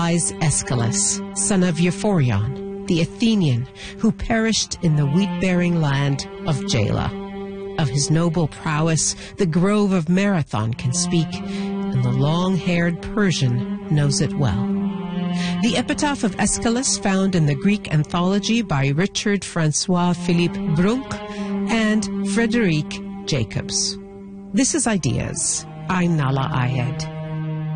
lies Aeschylus, son of Euphorion, the Athenian who perished in the wheat-bearing land of Jela. Of his noble prowess, the grove of Marathon can speak, and the long-haired Persian knows it well. The epitaph of Aeschylus, found in the Greek anthology by Richard Francois Philippe Brunck and Frederic Jacobs. This is Ideas. I'm Nahlah Ayed.